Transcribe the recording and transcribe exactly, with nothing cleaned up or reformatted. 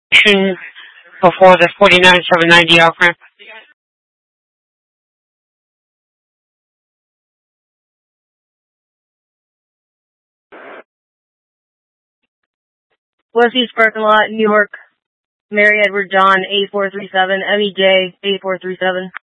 Before the forty-nine seven ninety offer. West East Parking Lot, New York. Mary Edward John, eight four three seven, M E J, eight four three seven.